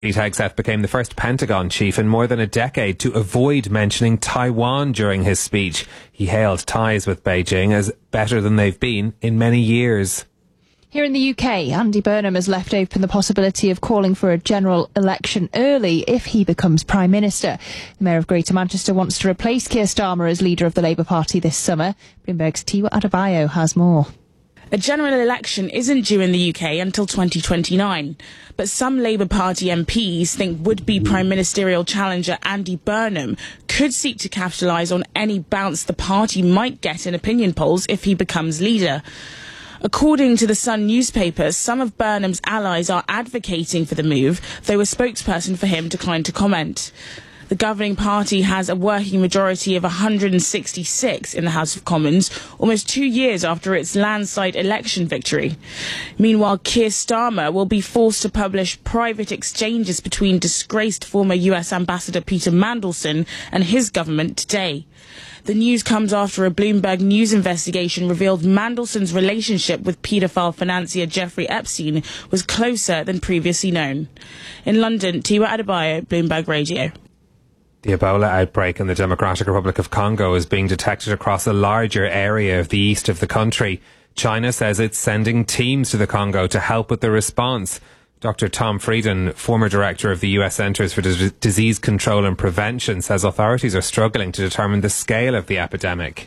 Pete Hegseth became the first Pentagon chief in more than a decade to avoid mentioning Taiwan during his speech. He hailed ties with Beijing as better than they've been in many years. Here in the UK, Andy Burnham has left open the possibility of calling for a general election early if he becomes Prime Minister. The Mayor of Greater Manchester wants to replace Keir Starmer as leader of the Labour Party this summer. Bloomberg's Tiwa Adebayo has more. A general election isn't due in the UK until 2029, but some Labour Party MPs think would-be Prime Ministerial challenger Andy Burnham could seek to capitalise on any bounce the party might get in opinion polls if he becomes leader. According to the Sun newspaper, some of Burnham's allies are advocating for the move, though a spokesperson for him declined to comment. The governing party has a working majority of 166 in the House of Commons, almost 2 years after its landslide election victory. Meanwhile, Keir Starmer will be forced to publish private exchanges between disgraced former US Ambassador Peter Mandelson and his government today. The news comes after a Bloomberg News investigation revealed Mandelson's relationship with paedophile financier Jeffrey Epstein was closer than previously known. In London, Tiwa Adebayo, Bloomberg Radio. The Ebola outbreak in the Democratic Republic of Congo is being detected across a larger area of the east of the country. China says it's sending teams to the Congo to help with the response. Dr. Tom Frieden, former director of the US Centers for Disease Control and Prevention, says authorities are struggling to determine the scale of the epidemic.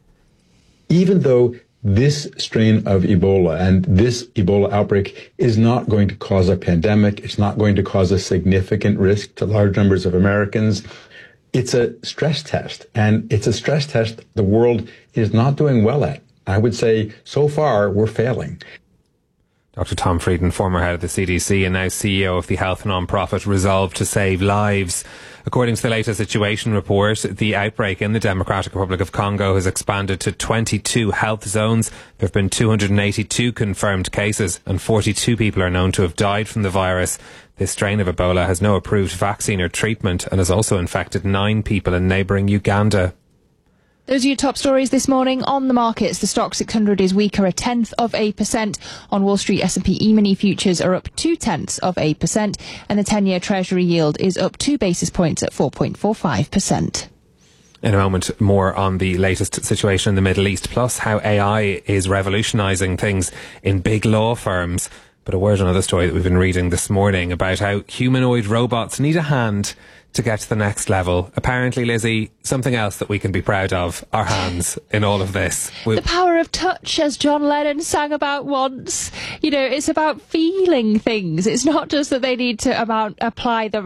Even though this strain of Ebola and this Ebola outbreak is not going to cause a pandemic, it's not going to cause a significant risk to large numbers of Americans, it's a stress test. And it's a stress test the world is not doing well at. I would say so far we're failing. Dr. Tom Frieden, former head of the CDC and now CEO of the health non-profit Resolve to Save Lives. According to the latest situation report, the outbreak in the Democratic Republic of Congo has expanded to 22 health zones. There have been 282 confirmed cases and 42 people are known to have died from the virus. This strain of Ebola has no approved vaccine or treatment and has also infected 9 people in neighbouring Uganda. Those are your top stories this morning. On the markets, the Stock 600 is weaker 0.1%. On Wall Street, S&P E-mini futures are up 0.2%, and the 10-year Treasury yield is up 2 basis points at 4.45%. In a moment, more on the latest situation in the Middle East, plus how AI is revolutionising things in big law firms. But a word on another story that we've been reading this morning about how humanoid robots need a hand to get to the next level. Apparently, Lizzie, something else that we can be proud of, our hands in all of this. The power of touch, as John Lennon sang about once. You know, it's about feeling things. It's not just that they need to apply the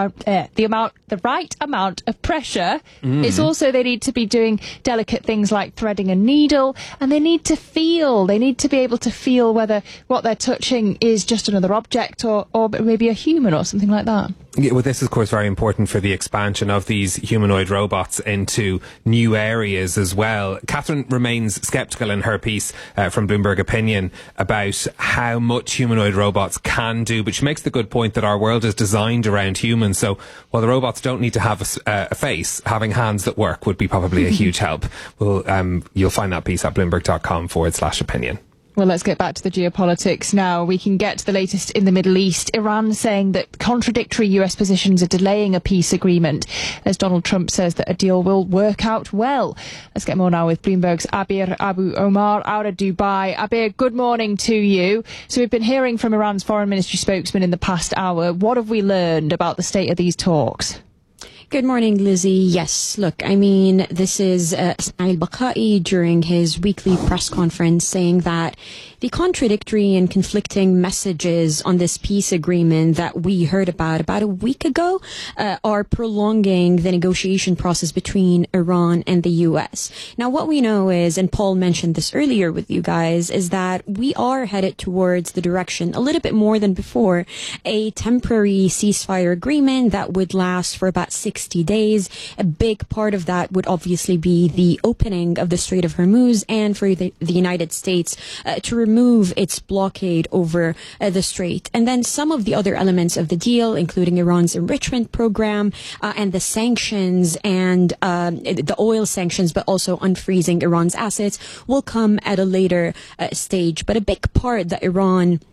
right amount of pressure. It's also they need to be doing delicate things like threading a needle, and they need to feel. They need to be able to feel whether what they're touching is just another object or maybe a human or something like that. Yeah, well, this is, of course, very important for the expansion of these humanoid robots into new areas as well. Catherine remains sceptical in her piece from Bloomberg Opinion about how much humanoid robots can do, but she makes the good point that our world is designed around humans. So while the robots don't need to have a face, having hands that work would be probably a huge help. Well, you'll find that piece at bloomberg.com/opinion. Well, let's get back to the geopolitics now. We can get to the latest in the Middle East. Iran saying that contradictory US positions are delaying a peace agreement, as Donald Trump says that a deal will work out well. Let's get more now with Bloomberg's Abir Abu Omar out of Dubai. Abir, good morning to you. So we've been hearing from Iran's foreign ministry spokesman in the past hour. What have we learned about the state of these talks? Good morning, Lizzie. Yes, look, I mean, this is Ismail Baqai during his weekly press conference saying that the contradictory and conflicting messages on this peace agreement that we heard about a week ago are prolonging the negotiation process between Iran and the U.S. Now, what we know is, and Paul mentioned this earlier with you guys, is that we are headed towards the direction, a little bit more than before, a temporary ceasefire agreement that would last for about 60 days. A big part of that would obviously be the opening of the Strait of Hormuz and for the United States to remove its blockade over the strait. And then some of the other elements of the deal, including Iran's enrichment program and the sanctions and the oil sanctions, but also unfreezing Iran's assets, will come at a later stage. But a big part that Iran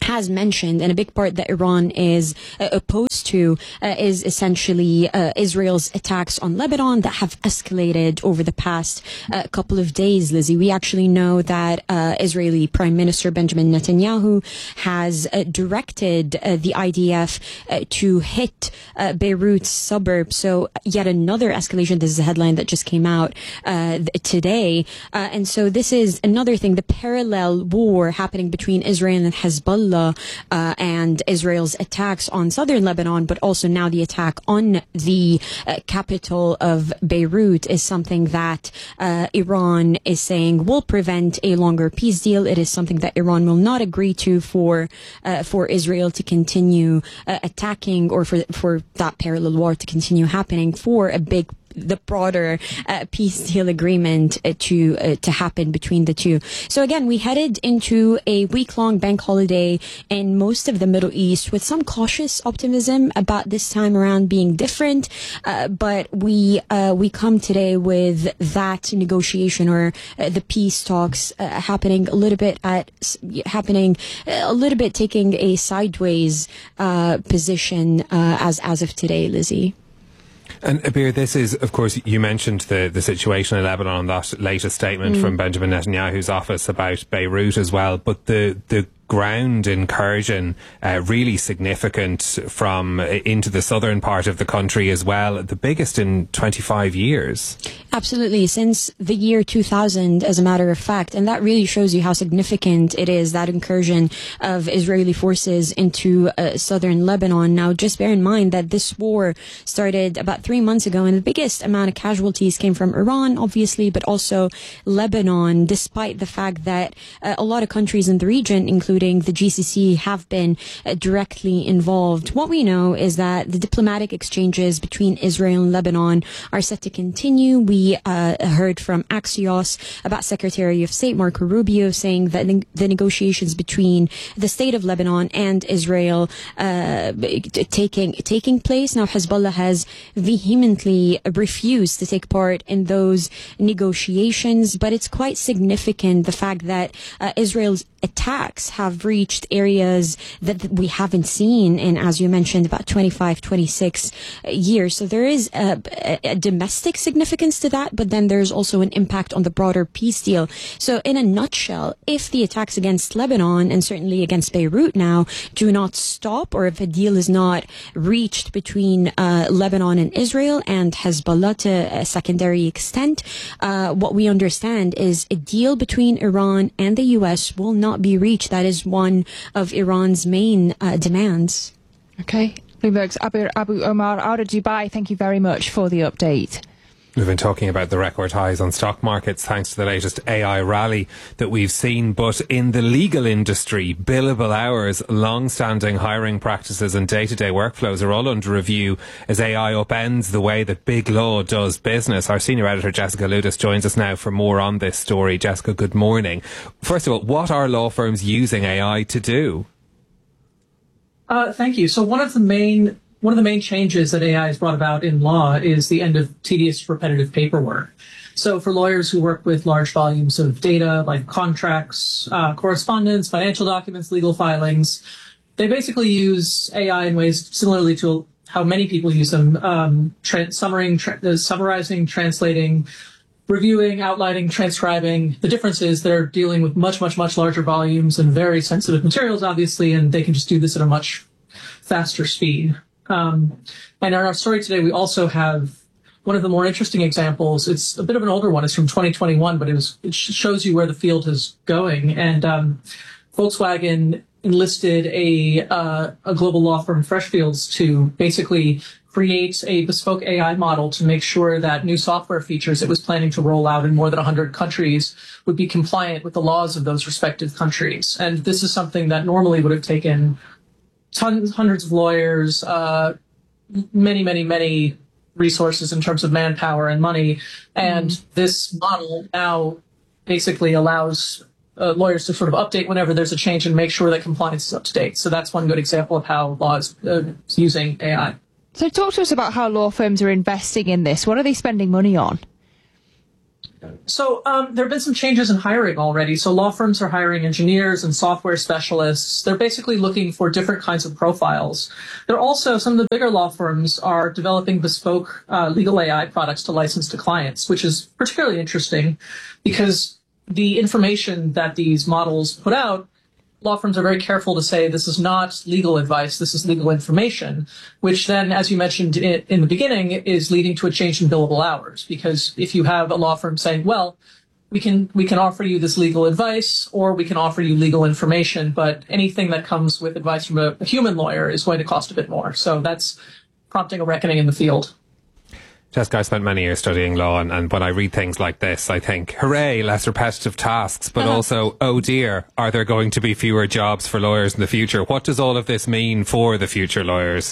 has mentioned, and a big part that Iran is opposed to is essentially Israel's attacks on Lebanon that have escalated over the past couple of days, Lizzie. We actually know that Israeli Prime Minister Benjamin Netanyahu has directed the IDF to hit Beirut's suburbs. So yet another escalation. This is a headline that just came out today. And so this is another thing, the parallel war happening between Israel and Hezbollah and Israel's attacks on southern Lebanon, but also now the attack on the capital of Beirut is something that Iran is saying will prevent a longer peace deal. It is something that Iran will not agree to for Israel to continue attacking, or for that parallel war to continue happening, for the broader peace deal agreement to happen between the two. So again, we headed into a week-long bank holiday in most of the Middle East with some cautious optimism about this time around being different. But we come today with that negotiation, or the peace talks happening a little bit taking a sideways position as of today, Lizzie. And Abir, this is, of course, you mentioned the situation in Lebanon, that latest statement from Benjamin Netanyahu's office about Beirut as well, but the ground incursion really significant from into the southern part of the country as well, the biggest in 25 years. Absolutely, since the year 2000, as a matter of fact, and that really shows you how significant it is, that incursion of Israeli forces into southern Lebanon. Now, just bear in mind that this war started about 3 months ago, and the biggest amount of casualties came from Iran, obviously, but also Lebanon, despite the fact that a lot of countries in the region, including the GCC, have been directly involved. What we know is that the diplomatic exchanges between Israel and Lebanon are set to continue. We heard from Axios about Secretary of State Marco Rubio saying that the negotiations between the state of Lebanon and Israel taking place. Now, Hezbollah has vehemently refused to take part in those negotiations, but it's quite significant, the fact that Israel's attacks have reached areas that we haven't seen in, as you mentioned, about 25, 26 years. So there is a domestic significance to that, but then there's also an impact on the broader peace deal. So in a nutshell, if the attacks against Lebanon and certainly against Beirut now do not stop, or if a deal is not reached between Lebanon and Israel and Hezbollah to a secondary extent, what we understand is a deal between Iran and the U.S. will not be reached. That is one of Iran's main demands. Okay. Bloomberg's Abu Omar out of Dubai. Thank you very much for the update. We've been talking about the record highs on stock markets thanks to the latest AI rally that we've seen. But in the legal industry, billable hours, long-standing hiring practices and day-to-day workflows are all under review as AI upends the way that big law does business. Our senior editor, Jessica Ludis, joins us now for more on this story. Jessica, good morning. First of all, what are law firms using AI to do? Thank you. So one of the main changes that AI has brought about in law is the end of tedious, repetitive paperwork. So for lawyers who work with large volumes of data, like contracts, correspondence, financial documents, legal filings, they basically use AI in ways similarly to how many people use them, summarizing, translating, reviewing, outlining, transcribing. The difference is they're dealing with much, much, much larger volumes and very sensitive materials, obviously, and they can just do this at a much faster speed. And in our story today, we also have one of the more interesting examples. It's a bit of an older one. It's from 2021, but it shows you where the field is going. And Volkswagen enlisted a global law firm, Freshfields, to basically create a bespoke AI model to make sure that new software features it was planning to roll out in more than 100 countries would be compliant with the laws of those respective countries. And this is something that normally would have taken hundreds of lawyers, many resources in terms of manpower and money. And this model now basically allows lawyers to sort of update whenever there's a change and make sure that compliance is up to date. So that's one good example of how law is using AI. So talk to us about how law firms are investing in this. What are they spending money on? So there have been some changes in hiring already. So law firms are hiring engineers and software specialists. They're basically looking for different kinds of profiles. They're also, some of the bigger law firms are developing bespoke legal AI products to license to clients, which is particularly interesting because the information that these models put out, law firms are very careful to say this is not legal advice, this is legal information, which then, as you mentioned in the beginning, is leading to a change in billable hours. Because if you have a law firm saying, well, we can offer you this legal advice, or we can offer you legal information, but anything that comes with advice from a human lawyer is going to cost a bit more. So that's prompting a reckoning in the field. Jessica, I spent many years studying law, and when I read things like this, I think, hooray, less repetitive tasks, but also, oh dear, are there going to be fewer jobs for lawyers in the future? What does all of this mean for the future lawyers?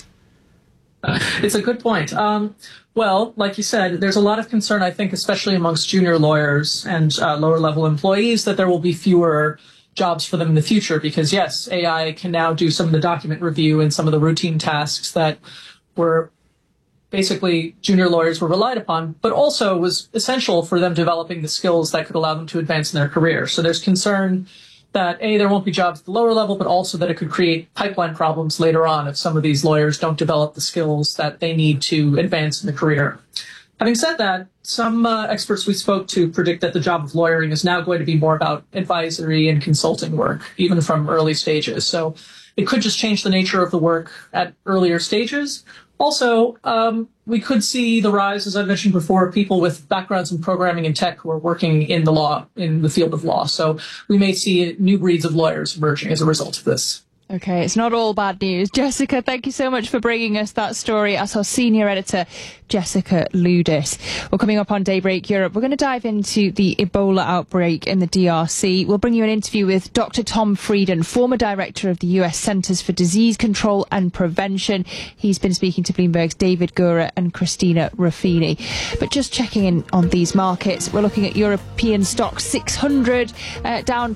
It's a good point. Well, like you said, there's a lot of concern, I think, especially amongst junior lawyers and lower-level employees, that there will be fewer jobs for them in the future because, yes, AI can now do some of the document review and some of the routine tasks that were basically junior lawyers were relied upon, but also was essential for them developing the skills that could allow them to advance in their career. So there's concern that, A, there won't be jobs at the lower level, but also that it could create pipeline problems later on if some of these lawyers don't develop the skills that they need to advance in the career. Having said that, some experts we spoke to predict that the job of lawyering is now going to be more about advisory and consulting work, even from early stages. So it could just change the nature of the work at earlier stages. Also, we could see the rise, as I mentioned before, of people with backgrounds in programming and tech who are working in the field of law. So we may see new breeds of lawyers emerging as a result of this. Okay, it's not all bad news. Jessica, thank you so much for bringing us that story. As our senior editor, Jessica Ludis. Well, coming up on Daybreak Europe, we're going to dive into the Ebola outbreak in the DRC. We'll bring you an interview with Dr. Tom Frieden, former director of the US Centers for Disease Control and Prevention. He's been speaking to Bloomberg's David Gura and Christina Ruffini. But just checking in on these markets, we're looking at European stock 600, down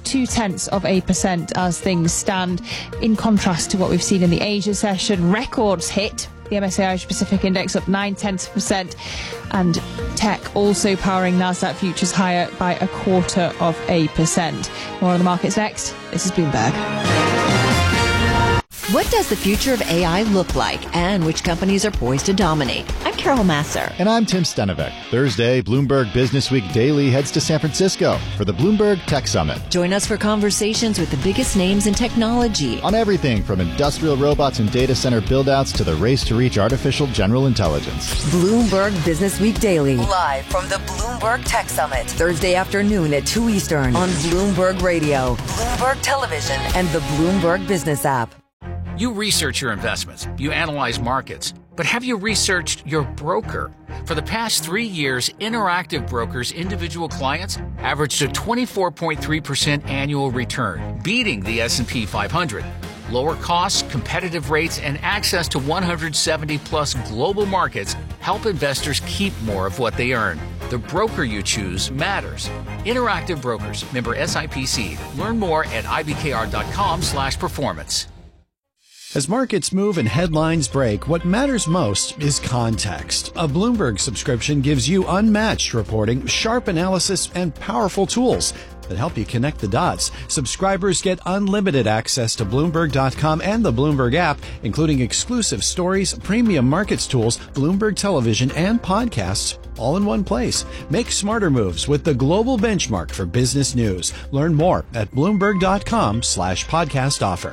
0.2% as things stand. In contrast to what we've seen in the Asia session, records hit. The MSCI Asia Pacific Index up 0.9%, and tech also powering Nasdaq futures higher by 0.25%. More on the markets next. This is Bloomberg. What does the future of AI look like, and which companies are poised to dominate? I'm Carol Masser. And I'm Tim Stenovec. Thursday, Bloomberg Business Week Daily heads to San Francisco for the Bloomberg Tech Summit. Join us for conversations with the biggest names in technology. On everything from industrial robots and data center buildouts to the race to reach artificial general intelligence. Bloomberg Business Week Daily. Live from the Bloomberg Tech Summit. Thursday afternoon at 2 Eastern on Bloomberg Radio, Bloomberg Television, and the Bloomberg Business app. You research your investments, you analyze markets, but have you researched your broker? For the past 3 years, Interactive Brokers' individual clients averaged a 24.3% annual return, beating the S&P 500. Lower costs, competitive rates, and access to 170-plus global markets help investors keep more of what they earn. The broker you choose matters. Interactive Brokers, member SIPC. Learn more at ibkr.com/performance. As markets move and headlines break, what matters most is context. A Bloomberg subscription gives you unmatched reporting, sharp analysis, and powerful tools that help you connect the dots. Subscribers get unlimited access to Bloomberg.com and the Bloomberg app, including exclusive stories, premium markets tools, Bloomberg television, and podcasts, all in one place. Make smarter moves with the global benchmark for business news. Learn more at Bloomberg.com/podcast offer.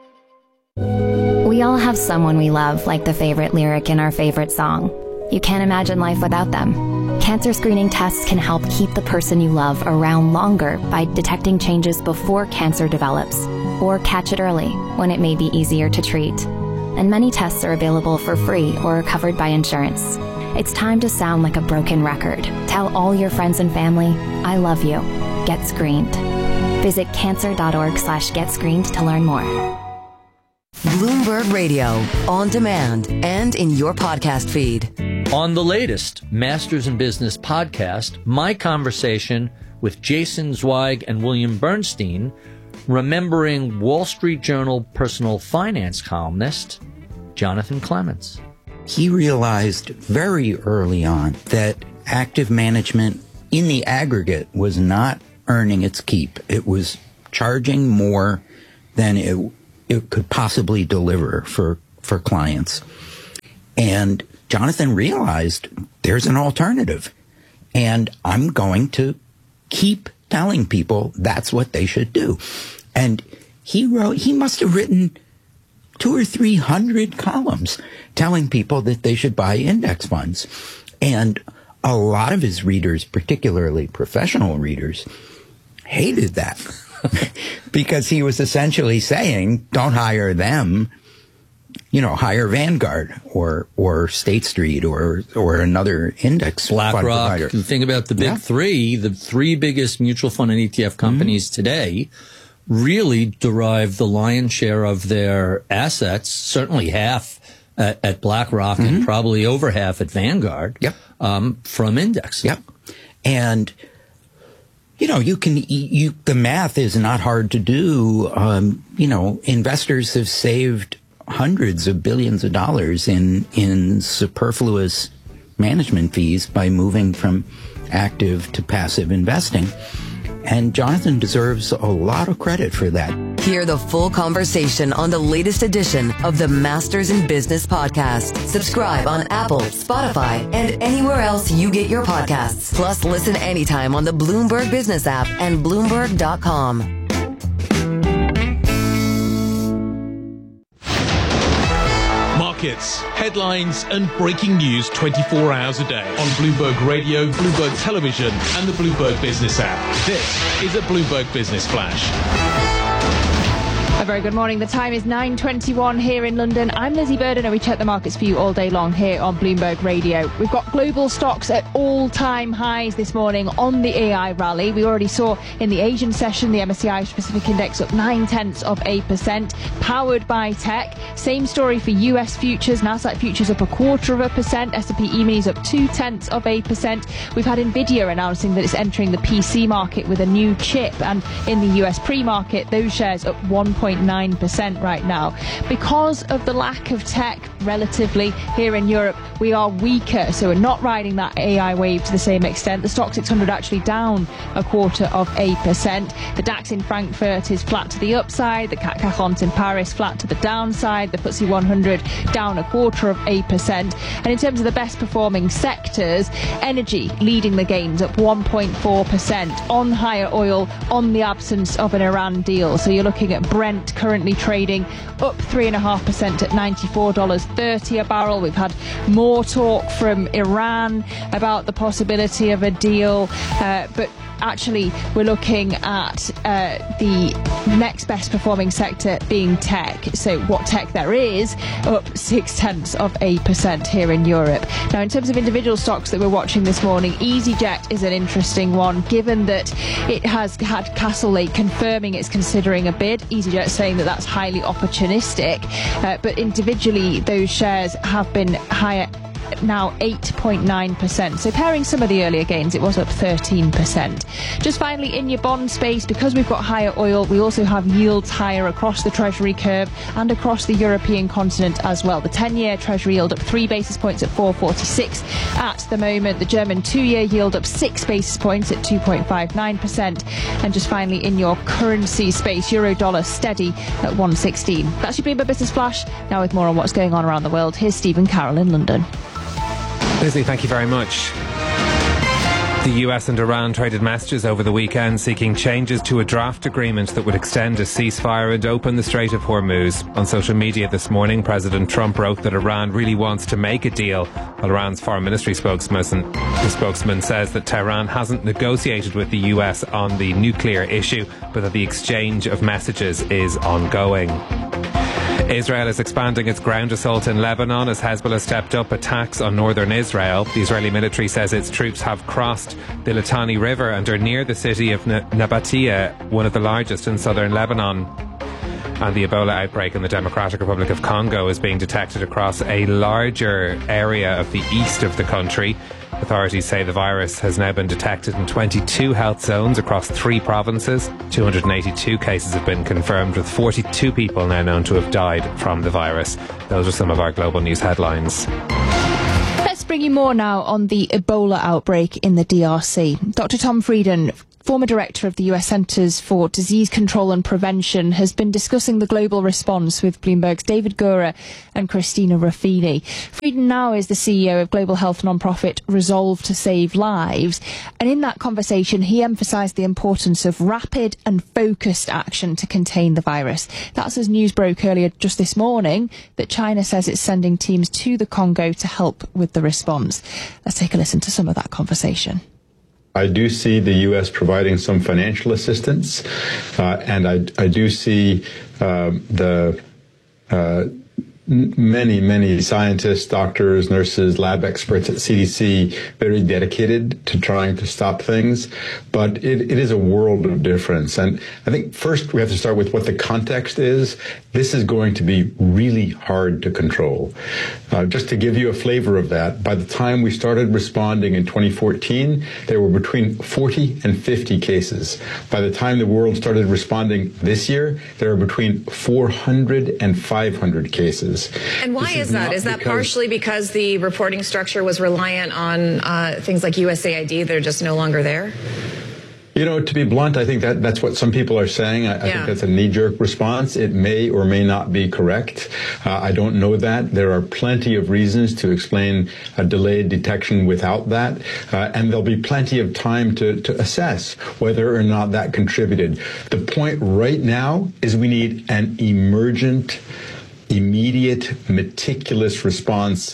We all have someone we love, like the favorite lyric in our favorite song. You can't imagine life without them. Cancer screening tests can help keep the person you love around longer by detecting changes before cancer develops, or catch it early when it may be easier to treat. And many tests are available for free or are covered by insurance. It's time to sound like a broken record. Tell all your friends and family, I love you. Get screened. Visit cancer.org/getscreened to learn more. Bloomberg Radio, on demand and in your podcast feed. On the latest Masters in Business podcast, my conversation with Jason Zweig and William Bernstein, remembering Wall Street Journal personal finance columnist Jonathan Clements. He realized very early on that active management in the aggregate, was not earning its keep. It was charging more than it could possibly deliver for clients. And Jonathan realized there's an alternative. And I'm going to keep telling people that's what they should do. And he must have written 200 or 300 columns telling people that they should buy index funds. And a lot of his readers, particularly professional readers, hated that because he was essentially saying, don't hire them, hire Vanguard or State Street or another index fund provider. BlackRock. Think about the big three. The three biggest mutual fund and ETF companies today really derive the lion's share of their assets, certainly half at BlackRock and probably over half at Vanguard, from index. Yep. And, the math is not hard to do. Investors have saved hundreds of billions of dollars in superfluous management fees by moving from active to passive investing. And Jonathan deserves a lot of credit for that. Hear the full conversation on the latest edition of the Masters in Business podcast. Subscribe on Apple, Spotify, and anywhere else you get your podcasts. Plus, listen anytime on the Bloomberg Business app and Bloomberg.com. Markets, headlines and breaking news 24 hours a day on Bloomberg Radio, Bloomberg Television and the Bloomberg Business app. This is a Bloomberg Business Flash. A very good morning. The time is 9:21 here in London. I'm Lizzie Burden and we check the markets for you all day long here on Bloomberg Radio. We've got global stocks at all-time highs this morning on the AI rally. We already saw in the Asian session the MSCI Pacific Index up 0.9%, powered by tech. Same story for US futures. Nasdaq futures up 0.25%. S&P E-minis up 0.2%. We've had Nvidia announcing that it's entering the PC market with a new chip, and in the US pre-market, those shares up 1.9% right now. Because of the lack of tech relatively here in Europe, we are weaker, so we're not riding that AI wave to the same extent. The Stoxx 600 actually down 0.25%. The DAX in Frankfurt is flat to the upside. The CAC 40 in Paris flat to the downside. The FTSE 100 down 0.25%. And in terms of the best performing sectors, energy leading the gains up 1.4% on higher oil, on the absence of an Iran deal. So you're looking at Brent currently trading up 3.5% at $94.30 a barrel. We've had more talk from Iran about the possibility of a deal, but actually we're looking at the next best performing sector being tech. So what tech there is, up 0.6% here in Europe. Now, in terms of individual stocks that we're watching this morning, EasyJet is an interesting one, given that it has had Castlelake confirming it's considering a bid. EasyJet saying that that's highly opportunistic, but individually those shares have been higher, now 8.9%. So pairing some of the earlier gains, it was up 13%. Just finally, in your bond space, because we've got higher oil, we also have yields higher across the Treasury curve and across the European continent as well. The 10-year Treasury yield up 3 basis points at 4.46 at the moment. The German 2-year yield up 6 basis points at 2.59%. And just finally, in your currency space, euro dollar steady at 1.16. That's your Bloomberg Business Flash. Now with more on what's going on around the world, here's Stephen Carroll in London. Lizzie, thank you very much. The US and Iran traded messages over the weekend seeking changes to a draft agreement that would extend a ceasefire and open the Strait of Hormuz. On social media this morning, President Trump wrote that Iran really wants to make a deal, while Iran's foreign ministry spokesman says that Tehran hasn't negotiated with the US on the nuclear issue, but that the exchange of messages is ongoing. Israel is expanding its ground assault in Lebanon as Hezbollah stepped up attacks on northern Israel. The Israeli military says its troops have crossed the Litani River and are near the city of Nabatea, one of the largest in southern Lebanon. And the Ebola outbreak in the Democratic Republic of Congo is being detected across a larger area of the east of the country. Authorities say the virus has now been detected in 22 health zones across 3 provinces. 282 cases have been confirmed, with 42 people now known to have died from the virus. Those are some of our global news headlines. Let's bring you more now on the Ebola outbreak in the DRC. Dr. Tom Frieden, former director of the US Centers for Disease Control and Prevention, has been discussing the global response with Bloomberg's David Gura and Christina Ruffini. Frieden now is the CEO of global health nonprofit Resolve to Save Lives. And in that conversation, he emphasised the importance of rapid and focused action to contain the virus. That's as news broke earlier just this morning that China says it's sending teams to the Congo to help with the response. Let's take a listen to some of that conversation. I do see the U.S. providing some financial assistance, and I do see many scientists, doctors, nurses, lab experts at CDC very dedicated to trying to stop things. But it is a world of difference. And I think first we have to start with what the context is. This is going to be really hard to control. Just to give you a flavor of that, by the time we started responding in 2014, there were between 40 and 50 cases. By the time the world started responding this year, there are between 400 and 500 cases. And why is that? Is that partially because the reporting structure was reliant on things like USAID that are just no longer there? You know, to be blunt, I think that's what some people are saying. I think that's a knee-jerk response. It may or may not be correct. I don't know that. There are plenty of reasons to explain a delayed detection without that. And there'll be plenty of time to assess whether or not that contributed. The point right now is we need an emergent, immediate, meticulous response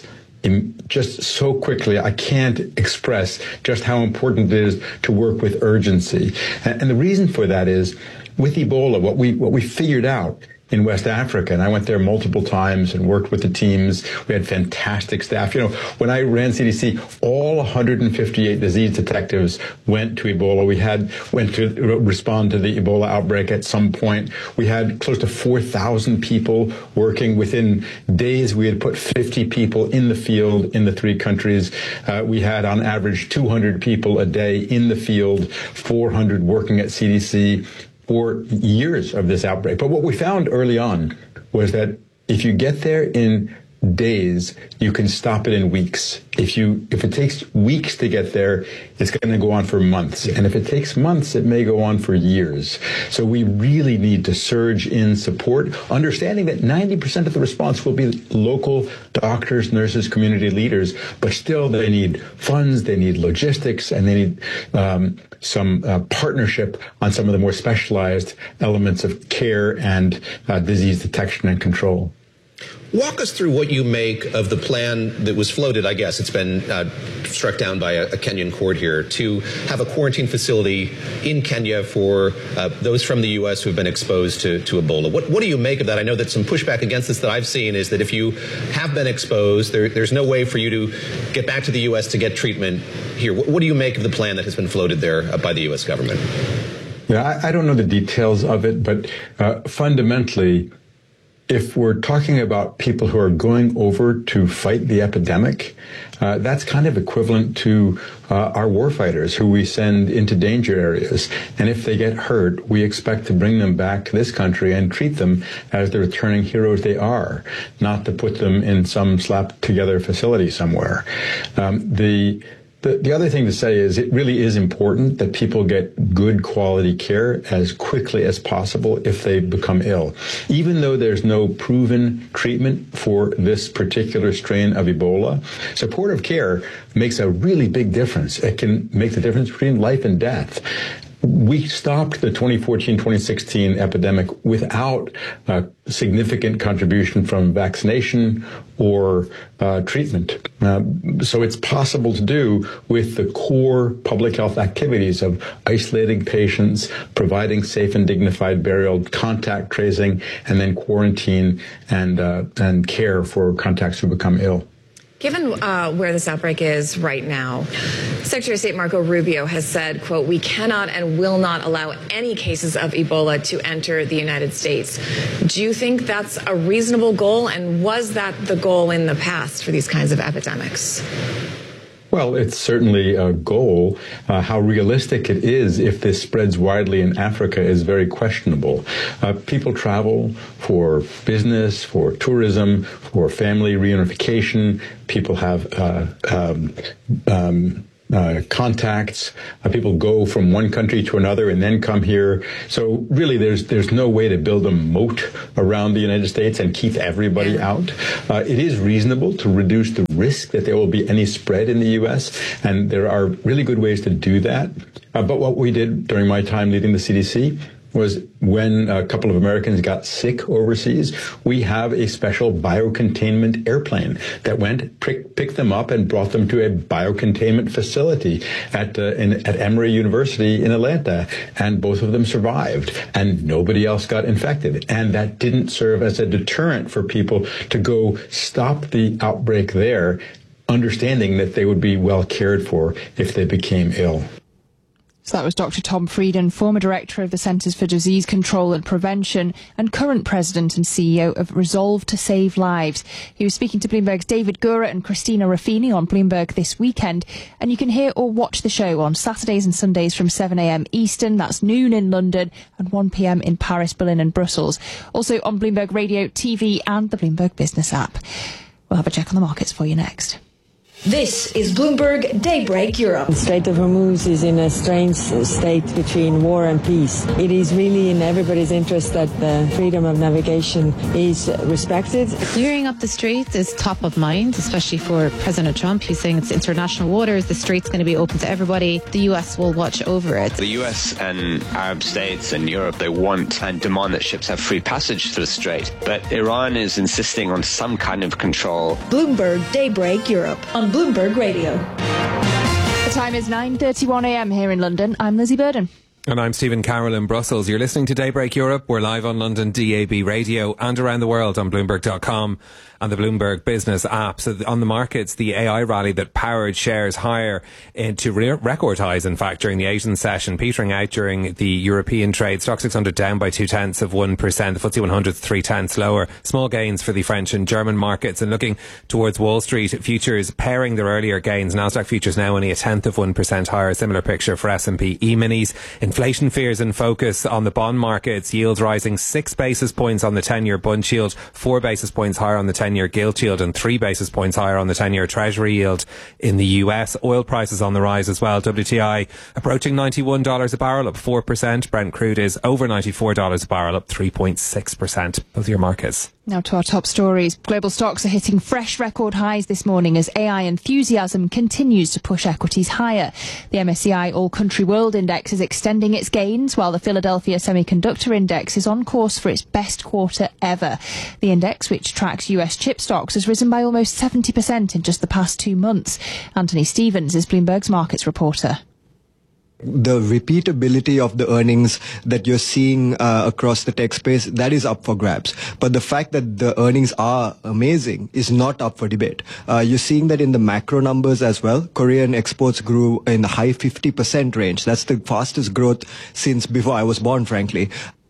just so quickly. I can't express just how important it is to work with urgency. And the reason for that is with Ebola, what we figured out in West Africa, and I went there multiple times and worked with the teams. We had fantastic staff. You know, when I ran CDC, all 158 disease detectives went to Ebola. We went to respond to the Ebola outbreak at some point. We had close to 4,000 people working. Within days, we had put 50 people in the field in the 3 countries. We had on average 200 people a day in the field, 400 working at CDC. For years of this outbreak. But what we found early on was that if you get there in days, you can stop it in weeks. If it takes weeks to get there, it's going to go on for months. And if it takes months, it may go on for years. So we really need to surge in support, understanding that 90% of the response will be local doctors, nurses, community leaders, but still they need funds, they need logistics, and they need some partnership on some of the more specialized elements of care and disease detection and control. Walk us through what you make of the plan that was floated. I guess it's been struck down by a Kenyan court here to have a quarantine facility in Kenya for those from the U.S. who have been exposed to Ebola. What do you make of that? I know that some pushback against this that I've seen is that if you have been exposed, there's no way for you to get back to the U.S. to get treatment here. What do you make of the plan that has been floated there by the U.S. government? Yeah, I don't know the details of it, but fundamentally, if we're talking about people who are going over to fight the epidemic, that's kind of equivalent to our warfighters who we send into danger areas. And if they get hurt, we expect to bring them back to this country and treat them as the returning heroes they are, not to put them in some slapped-together facility somewhere. The other thing to say is it really is important that people get good quality care as quickly as possible if they become ill. Even though there's no proven treatment for this particular strain of Ebola, supportive care makes a really big difference. It can make the difference between life and death. We stopped the 2014-2016 epidemic without significant contribution from vaccination or treatment. So it's possible to do with the core public health activities of isolating patients, providing safe and dignified burial, contact tracing, and then quarantine and care for contacts who become ill. Given where this outbreak is right now, Secretary of State Marco Rubio has said, quote, "We cannot and will not allow any cases of Ebola to enter the United States." Do you think that's a reasonable goal? And was that the goal in the past for these kinds of epidemics? Well, it's certainly a goal. How realistic it is if this spreads widely in Africa is very questionable. People travel for business, for tourism, for family reunification. People have contacts. People go from one country to another and then come here. So really, there's no way to build a moat around the United States and keep everybody out. It is reasonable to reduce the risk that there will be any spread in the U.S., and there are really good ways to do that. But what we did during my time leading the CDC was when a couple of Americans got sick overseas, we have a special biocontainment airplane that went, picked them up and brought them to a biocontainment facility at Emory University in Atlanta. And both of them survived and nobody else got infected. And that didn't serve as a deterrent for people to go stop the outbreak there, understanding that they would be well cared for if they became ill. So that was Dr. Tom Frieden, former director of the Centres for Disease Control and Prevention and current president and CEO of Resolve to Save Lives. He was speaking to Bloomberg's David Gura and Christina Ruffini on Bloomberg This Weekend. And you can hear or watch the show on Saturdays and Sundays from 7 a.m. Eastern. That's noon in London and 1 p.m. in Paris, Berlin and Brussels. Also on Bloomberg Radio, TV and the Bloomberg Business app. We'll have a check on the markets for you next. This is Bloomberg Daybreak Europe. The Strait of Hormuz is in a strange state between war and peace. It is really in everybody's interest that the freedom of navigation is respected. Clearing up the Strait is top of mind, especially for President Trump. He's saying it's international waters, the Strait's going to be open to everybody. The US will watch over it. The US and Arab states and Europe, they want and demand that ships have free passage through the Strait. But Iran is insisting on some kind of control. Bloomberg Daybreak Europe on Bloomberg Radio. The time is 9:31 a.m. here in London. I'm Lizzie Burden. And I'm Stephen Carroll in Brussels. You're listening to Daybreak Europe. We're live on London DAB radio and around the world on Bloomberg.com and the Bloomberg Business app. So on the markets, the AI rally that powered shares higher into record highs, in fact, during the Asian session, petering out during the European trade. Stock 600 down by 0.2%. The FTSE 100 0.3 lower. Small gains for the French and German markets. And looking towards Wall Street, futures pairing their earlier gains. Nasdaq futures now only 0.1% higher. Similar picture for S&P E-minis. Inflation fears in focus on the bond markets. Yields rising 6 basis points on the 10-year bund yield, 4 basis points higher on the 10-year gilt yield and 3 basis points higher on the 10-year Treasury yield in the US. Oil prices on the rise as well. WTI approaching $91 a barrel, up 4%. Brent crude is over $94 a barrel, up 3.6%. Both your markets. Now to our top stories. Global stocks are hitting fresh record highs this morning as AI enthusiasm continues to push equities higher. The MSCI All Country World Index is extending its gains, while the Philadelphia Semiconductor Index is on course for its best quarter ever. The index, which tracks US chip stocks, has risen by almost 70% in just the past 2 months. Anthony Stevens is Bloomberg's markets reporter. The repeatability of the earnings that you're seeing across the tech space, that is up for grabs. But the fact that the earnings are amazing is not up for debate. You're seeing that in the macro numbers as well. Korean exports grew in the high 50% range. That's the fastest growth since before I was born, frankly.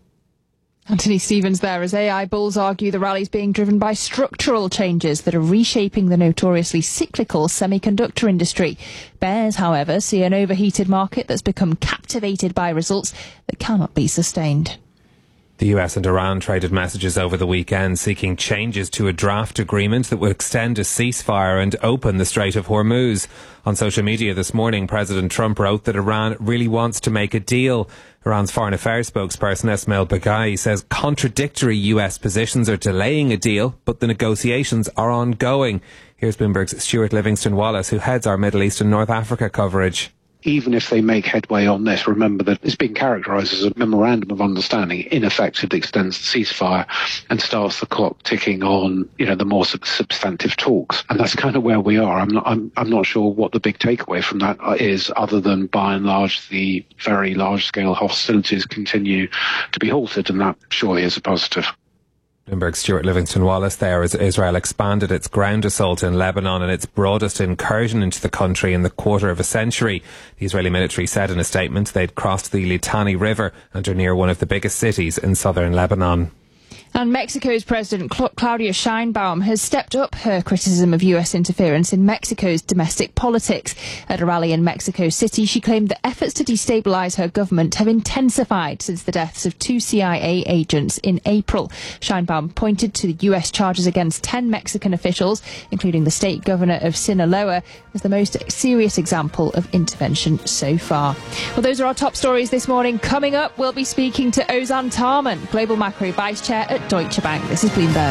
Anthony Stevens there, as AI bulls argue the rally's being driven by structural changes that are reshaping the notoriously cyclical semiconductor industry. Bears, however, see an overheated market that's become captivated by results that cannot be sustained. The US and Iran traded messages over the weekend seeking changes to a draft agreement that would extend a ceasefire and open the Strait of Hormuz. On social media this morning, President Trump wrote that Iran really wants to make a deal. Iran's foreign affairs spokesperson Esmail Baghai says contradictory US positions are delaying a deal, but the negotiations are ongoing. Here's Bloomberg's Stuart Livingston-Wallace, who heads our Middle East and North Africa coverage. Even if they make headway on this, remember that it's being characterised as a memorandum of understanding. In effect, it extends the ceasefire and starts the clock ticking on, the more substantive talks. And that's kind of where we are. I'm not sure what the big takeaway from that is, other than by and large the very large-scale hostilities continue to be halted, and that surely is a positive. Bloomberg's Stuart Livingston-Wallace there, as Israel expanded its ground assault in Lebanon and its broadest incursion into the country in the quarter of a century. The Israeli military said in a statement they'd crossed the Litani River and are near one of the biggest cities in southern Lebanon. And Mexico's President Claudia Sheinbaum has stepped up her criticism of US interference in Mexico's domestic politics. At a rally in Mexico City, she claimed that efforts to destabilise her government have intensified since the deaths of 2 CIA agents in April. Sheinbaum pointed to the US charges against 10 Mexican officials, including the state governor of Sinaloa, as the most serious example of intervention so far. Well, those are our top stories this morning. Coming up, we'll be speaking to Ozan Tarman, Global Macro Vice Chair at Deutsche Bank. This is Bloomberg.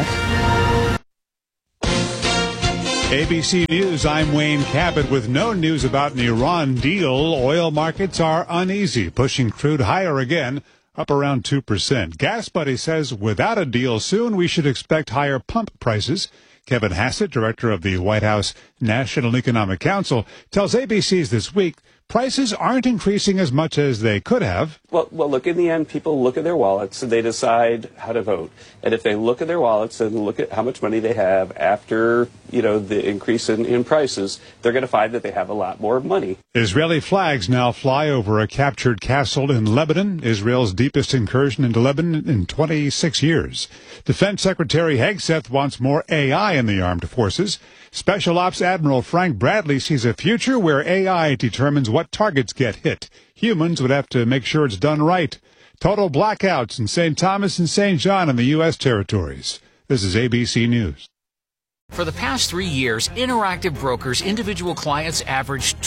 ABC News, I'm Wayne Cabot with no news about an Iran deal. Oil markets are uneasy, pushing crude higher again, up around 2%. Gas Buddy says without a deal soon, we should expect higher pump prices. Kevin Hassett, director of the White House National Economic Council, tells ABC's This Week prices aren't increasing as much as they could have. Well, look, in the end, people look at their wallets and they decide how to vote. And if they look at their wallets and look at how much money they have after, the increase in prices, they're going to find that they have a lot more money. Israeli flags now fly over a captured castle in Lebanon, Israel's deepest incursion into Lebanon in 26 years. Defense Secretary Hegseth wants more AI in the armed forces. Special Ops Admiral Frank Bradley sees a future where AI determines what targets get hit. Humans would have to make sure it's done right. Total blackouts in St. Thomas and St. John in the U.S. territories. This is ABC News. For the past 3 years, Interactive Brokers individual clients averaged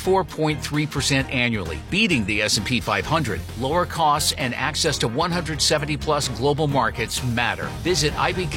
24.3% annually, beating the S&P 500. Lower costs and access to 170-plus global markets matter. Visit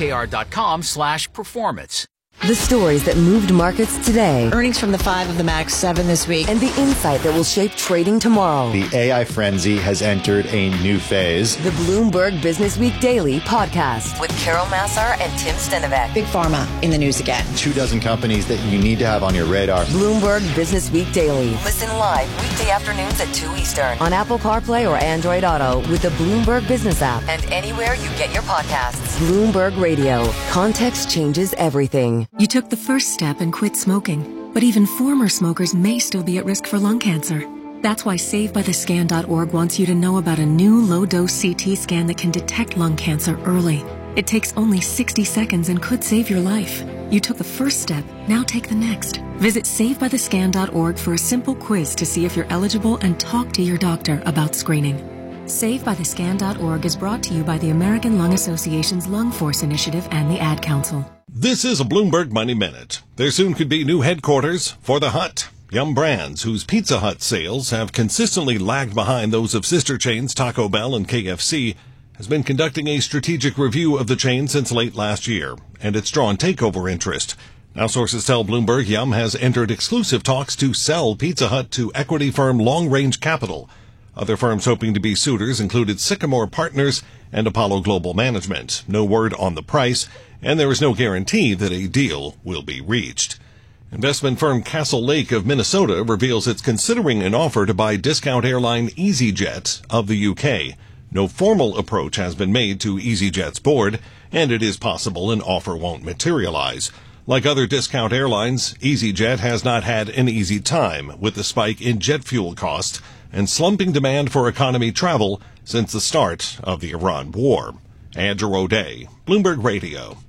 ibkr.com/performance. The stories that moved markets today. Earnings from the 5 of the Max 7 this week. And the insight that will shape trading tomorrow. The AI frenzy has entered a new phase. The Bloomberg Business Week Daily podcast with Carol Massar and Tim Stenovec. Big Pharma in the news again. 24 companies that you need to have on your radar. Bloomberg Business Week Daily. Listen live weekday afternoons at 2 Eastern on Apple CarPlay or Android Auto with the Bloomberg Business app and anywhere you get your podcasts. Bloomberg Radio. Context changes everything. You took the first step and quit smoking, but even former smokers may still be at risk for lung cancer. That's why SaveByTheScan.org wants you to know about a new low-dose CT scan that can detect lung cancer early. It takes only 60 seconds and could save your life. You took the first step, now take the next. Visit SaveByTheScan.org for a simple quiz to see if you're eligible and talk to your doctor about screening. SaveByTheScan.org is brought to you by the American Lung Association's Lung Force Initiative and the Ad Council. This is a Bloomberg Money Minute. There soon could be new headquarters for The Hut. Yum Brands, whose Pizza Hut sales have consistently lagged behind those of sister chains Taco Bell and KFC, has been conducting a strategic review of the chain since late last year, and it's drawn takeover interest. Now sources tell Bloomberg Yum has entered exclusive talks to sell Pizza Hut to equity firm Long Range Capital. Other firms hoping to be suitors included Sycamore Partners and Apollo Global Management. No word on the price, and there is no guarantee that a deal will be reached. Investment firm Castle Lake of Minnesota reveals it's considering an offer to buy discount airline EasyJet of the UK. No formal approach has been made to EasyJet's board, and it is possible an offer won't materialize. Like other discount airlines, EasyJet has not had an easy time with the spike in jet fuel costs and slumping demand for economy travel since the start of the Iran war. Andrew O'Day, Bloomberg Radio.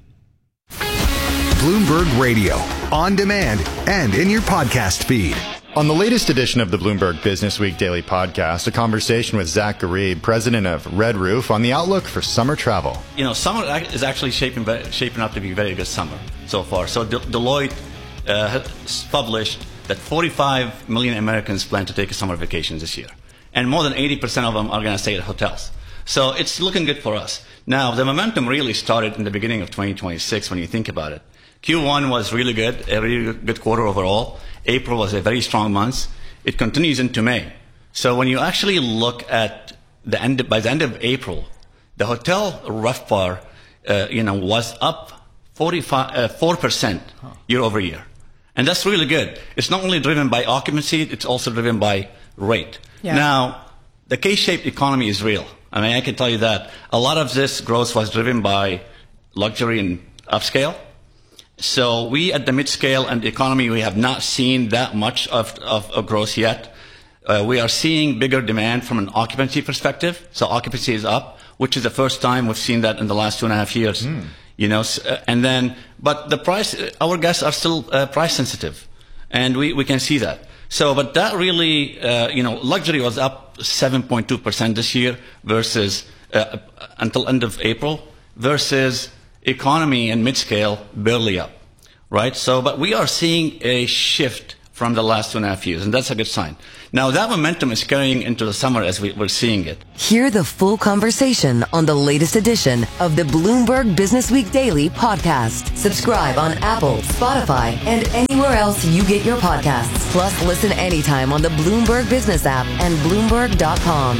Bloomberg Radio, on demand and in your podcast feed. On the latest edition of the Bloomberg Business Week Daily podcast, a conversation with Zach Garib, president of Red Roof, on the outlook for summer travel. Summer is actually shaping up to be a very good summer so far. So Deloitte has published that 45 million Americans plan to take a summer vacation this year. And more than 80% of them are going to stay at hotels. So it's looking good for us. Now, the momentum really started in the beginning of 2026 when you think about it. Q1 was really good, a really good quarter overall. April was a very strong month. It continues into May. So when you actually look at by the end of April, the hotel RevPAR, was up 4% year over year. And that's really good. It's not only driven by occupancy, it's also driven by rate. Yeah. Now, the K-shaped economy is real. I mean, I can tell you that. A lot of this growth was driven by luxury and upscale. So we at the mid-scale and the economy, we have not seen that much of growth yet. We are seeing bigger demand from an occupancy perspective. So occupancy is up. which is the first time we've seen that in the last 2.5 years. You know, but the price, our gas are still price sensitive, and we can see that. So, but that really, luxury was up 7.2% this year versus until end of April, versus economy and mid-scale barely up, right? So, but we are seeing a shift from the last 2.5 years, and that's a good sign. Now, that momentum is carrying into the summer as we're seeing it. Hear the full conversation on the latest edition of the Bloomberg Business Week Daily podcast. Subscribe on Apple, Spotify, and anywhere else you get your podcasts. Plus, listen anytime on the Bloomberg Business app and Bloomberg.com.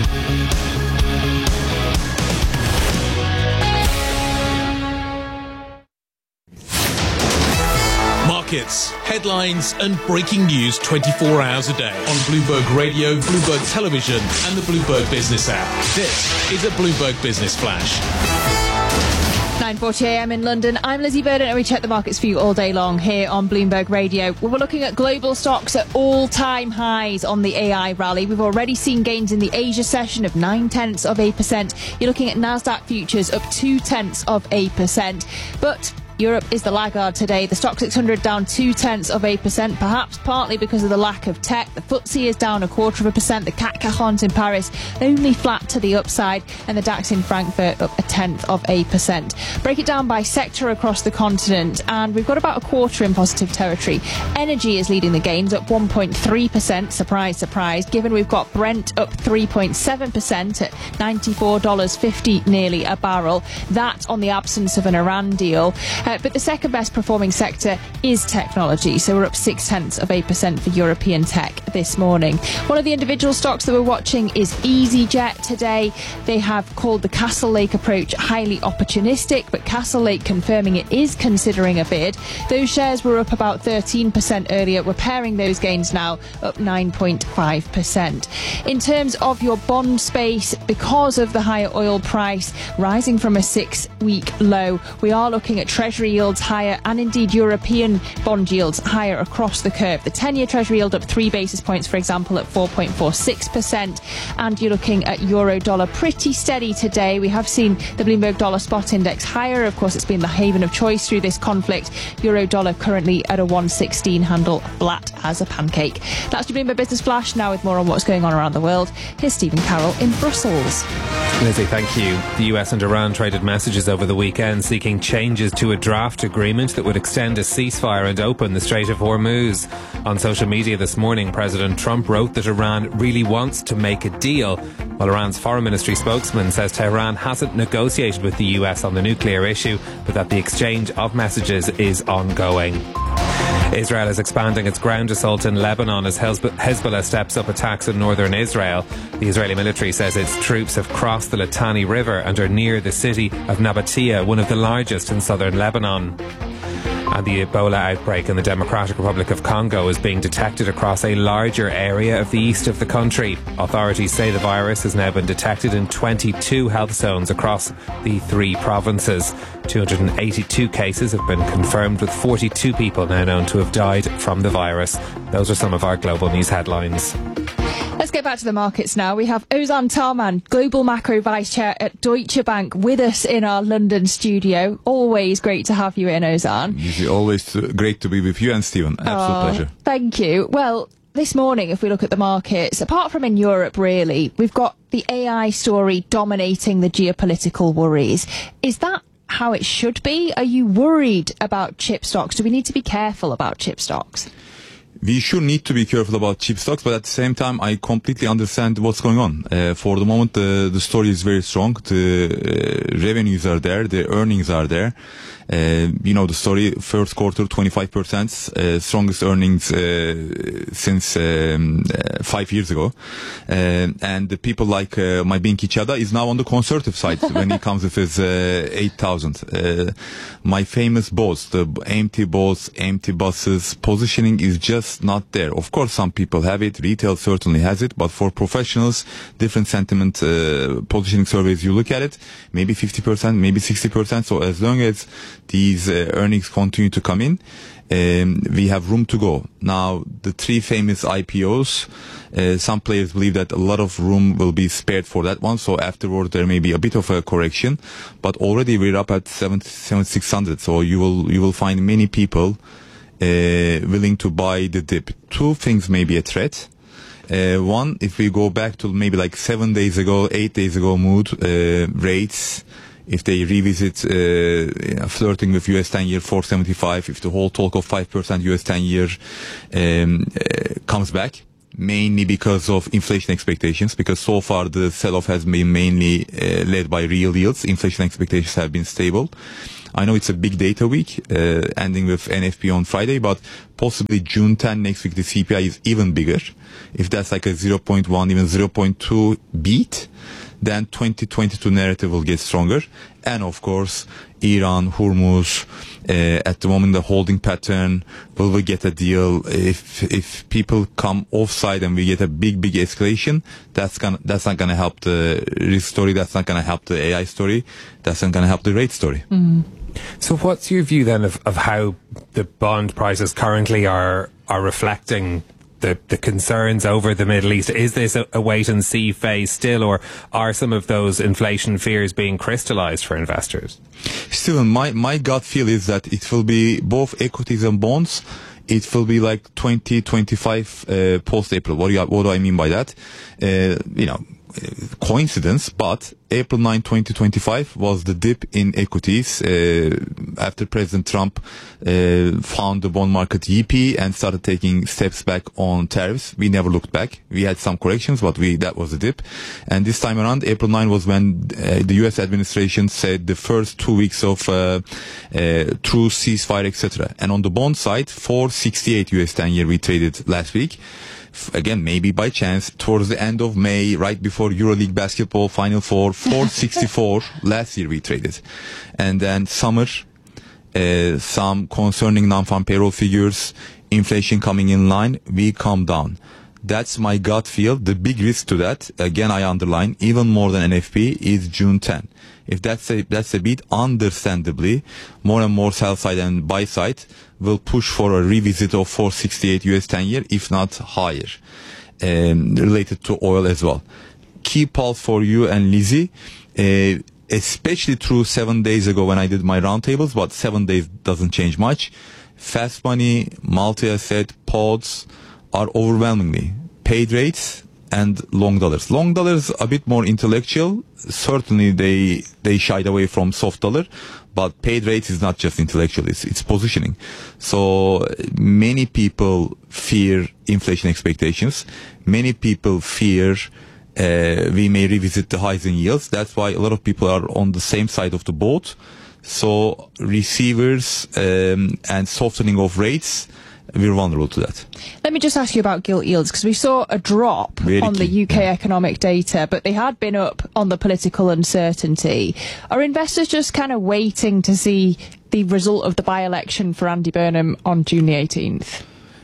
Markets, headlines and breaking news 24 hours a day on Bloomberg Radio, Bloomberg Television and the Bloomberg Business app. This is a Bloomberg Business Flash. 9:40 a.m. in London. I'm Lizzie Burden and we check the markets for you all day long here on Bloomberg Radio. We're looking at global stocks at all-time highs on the AI rally. We've already seen gains in the Asia session of 0.9%. You're looking at Nasdaq futures up 0.2%. But Europe is the laggard today. The Stoxx 600 down 0.2%, perhaps partly because of the lack of tech. The FTSE is down 0.25%. The CAC 40 in Paris only flat to the upside, and the DAX in Frankfurt up 0.1%. Break it down by sector across the continent, and we've got about a quarter in positive territory. Energy is leading the gains, up 1.3%. Surprise, surprise. Given we've got Brent up 3.7% at $94.50 nearly a barrel. That on the absence of an Iran deal. But the second best performing sector is technology. So we're up 0.6% for European tech this morning. One of the individual stocks that we're watching is EasyJet today. They have called the Castlelake approach highly opportunistic, but Castlelake confirming it is considering a bid. Those shares were up about 13% earlier. We're pairing those gains now up 9.5%. In terms of your bond space, because of the higher oil price rising from a 6-week low, we are looking at Treasury yields higher and indeed European bond yields higher across the curve. The 10-year Treasury yield up 3 basis points, for example, at 4.46%. And you're looking at euro dollar pretty steady today. We have seen the Bloomberg Dollar Spot Index higher. Of course, it's been the haven of choice through this conflict. Euro dollar currently at a 1.16 handle, flat as a pancake. That's your Bloomberg Business Flash. Now with more on what's going on around the world, here's Stephen Carroll in Brussels. Lizzie, thank you. The US and Iran traded messages over the weekend seeking changes to a draft agreement that would extend a ceasefire and open the Strait of Hormuz. On social media this morning, President Trump wrote that Iran really wants to make a deal, while Iran's foreign ministry spokesman says Tehran hasn't negotiated with the US on the nuclear issue, but that the exchange of messages is ongoing. Israel is expanding its ground assault in Lebanon as Hezbollah steps up attacks in northern Israel. The Israeli military says its troops have crossed the Litani River and are near the city of Nabatea, one of the largest in southern Lebanon. And the Ebola outbreak in the Democratic Republic of Congo is being detected across a larger area of the east of the country. Authorities say the virus has now been detected in 22 health zones across the 3 provinces. 282 cases have been confirmed, with 42 people now known to have died from the virus. Those are some of our global news headlines. Let's get back to the markets now. We have Ozan Tarman, Global Macro Vice Chair at Deutsche Bank, with us in our London studio. Always great to have you in, Ozan. It's always great to be with you and Stephen. Absolute pleasure. Thank you. Well, this morning, if we look at the markets, apart from in Europe, really, we've got the AI story dominating the geopolitical worries. Is that how it should be? Are you worried about chip stocks? Do we need to be careful about chip stocks? We should need to be careful about chip stocks, but at the same time, I completely understand what's going on. For the moment, the story is very strong. The revenues are there, the earnings are there. The story, first quarter, 25%, strongest earnings since 5 years ago. And the people like my Binky Chada is now on the conservative side when he comes with his 8,000. My famous boss, the empty boss, empty buses, positioning is just not there. Of course, some people have it, retail certainly has it, but for professionals, different sentiment positioning surveys, you look at it, maybe 50%, maybe 60%. So as long as these earnings continue to come in, we have room to go. Now, the three famous IPOs, some players believe that a lot of room will be spared for that one, so afterward there may be a bit of a correction, but already we're up at 7,600, so you will find many people willing to buy the dip. Two things may be a threat. One, if we go back to maybe like 7 days ago, 8 days ago mood, rates, if they revisit flirting with US 10-year 475, if the whole talk of 5% US 10-year comes back, mainly because of inflation expectations, because so far the sell-off has been mainly led by real yields. Inflation expectations have been stable. I know it's a big data week, ending with NFP on Friday, but possibly June 10 next week the CPI is even bigger. If that's like a 0.1, even 0.2 beat, then 2022 narrative will get stronger. And of course, Iran, Hormuz, at the moment the holding pattern, will we get a deal? If people come offside and we get a big escalation, that's not gonna help the risk story, that's not gonna help the AI story, that's not gonna help the rate story. So what's your view then of how the bond prices currently are reflecting the concerns over the Middle East? Is this a wait and see phase still, or are some of those inflation fears being crystallized for investors? Stephen, my gut feel is that it will be both equities and bonds. It will be like 2025 post-April. What do I mean by that? Coincidence, but April 9, 2025 was the dip in equities after President Trump found the bond market yippee and started taking steps back on tariffs. We never looked back. We had some corrections, but that was the dip. And this time around, April 9 was when the U.S. administration said the first 2 weeks of true ceasefire, etc. And on the bond side, 468 US 10-year we traded last week. Again, maybe by chance, towards the end of May, right before EuroLeague basketball Final Four, 464 last year we traded. And then summer, some concerning non-farm payroll figures, inflation coming in line, we come down. That's my gut feel. The big risk to that, again I underline, even more than NFP, is June 10. If that's a beat, understandably, more and more sell side and buy side will push for a revisit of 468 US 10-year, if not higher, related to oil as well. Key pulse for you and Lizzie, especially through 7 days ago when I did my roundtables, but 7 days doesn't change much. Fast money, multi-asset, pods are overwhelmingly paid rates and long dollars. Long dollars a bit more intellectual. Certainly they shied away from soft dollar, but paid rates is not just intellectual, it's positioning. So many people fear inflation expectations. Many people fear we may revisit the highs in yields. That's why a lot of people are on the same side of the boat. So receivers and softening of rates, we're vulnerable to that. Let me just ask you about gilt yields, because we saw a drop on the UK economic data, but they had been up on the political uncertainty. Are investors just kind of waiting to see the result of the by-election for Andy Burnham on June the 18th?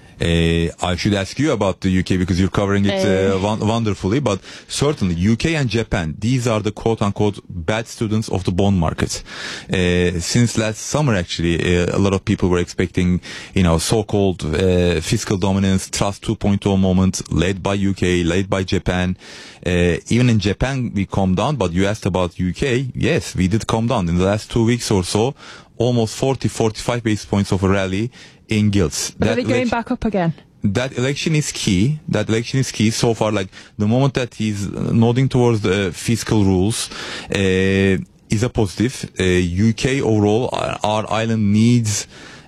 I should ask you about the UK because you're covering it wonderfully, but certainly UK and Japan, these are the quote-unquote bad students of the bond market. Since last summer, actually, a lot of people were expecting, so-called fiscal dominance, Trust 2.0 moment led by UK, led by Japan. Even in Japan, we calmed down, but you asked about UK. Yes, we did calm down. In the last 2 weeks or so, almost 40-45 basis points of a rally in gilts. But are they going back up again? That election is key. So far, like the moment that he's nodding towards the fiscal rules is a positive. UK overall, our island needs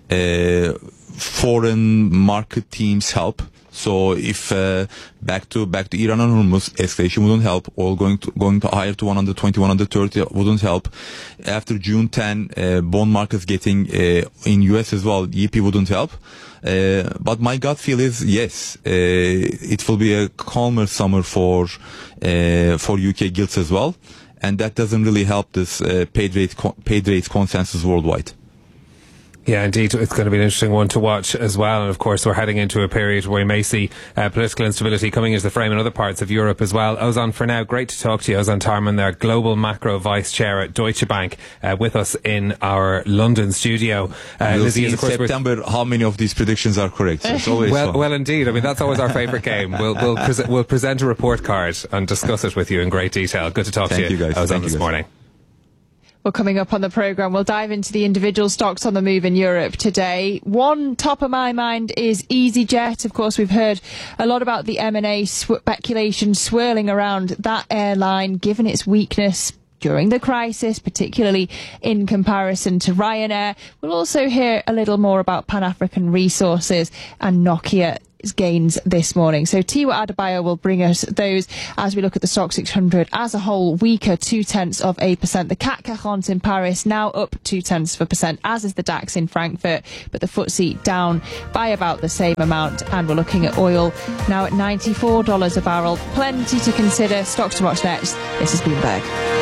foreign market teams' help. So if back to Iran and Hormuz, escalation wouldn't help. Oil going to higher to 120, 130 wouldn't help. After June 10, bond markets getting in US as well, EP wouldn't help. But my gut feel is yes, it will be a calmer summer for UK gilts as well, and that doesn't really help this paid rates consensus worldwide. Yeah, indeed. It's going to be an interesting one to watch as well. And of course, we're heading into a period where we may see political instability coming into the frame in other parts of Europe as well. Ozan, for now, great to talk to you. Ozan Tarman there, Global Macro Vice Chair at Deutsche Bank, with us in our London studio. We'll see in September how many of these predictions are correct. So it's always fun. Well, indeed. I mean, that's always our favourite game. We'll present a report card and discuss it with you in great detail. Good to talk to you. Thank you, guys. Ozan, this morning. Well, coming up on the programme, we'll dive into the individual stocks on the move in Europe today. One top of my mind is EasyJet. Of course, we've heard a lot about the M&A speculation swirling around that airline, given its weakness during the crisis, particularly in comparison to Ryanair. We'll also hear a little more about Pan-African Resources and Nokia gains this morning. So Tiwa Adebayo will bring us those as we look at the Stock 600 as a whole, weaker 0.2%. The CAC 40 in Paris now up 0.2%, as is the DAX in Frankfurt, but the FTSE down by about the same amount. And we're looking at oil now at $94 a barrel. Plenty to consider. Stocks to watch next. This is Bloomberg.